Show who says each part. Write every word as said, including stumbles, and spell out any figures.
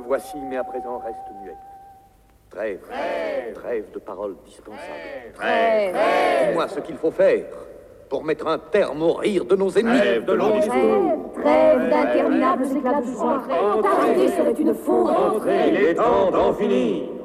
Speaker 1: voici, mais à présent reste muette. Trêve. Trêve. Trêve de paroles dispensables.
Speaker 2: Trêve. Trêve.
Speaker 1: Dis-moi ce qu'il faut faire pour mettre un terme au rire de nos ennemis.
Speaker 3: Trêve de longs discours.
Speaker 2: Trêve d'interminables éclats de joie. T'arrêter serait une faute.
Speaker 3: Il est temps d'en finir.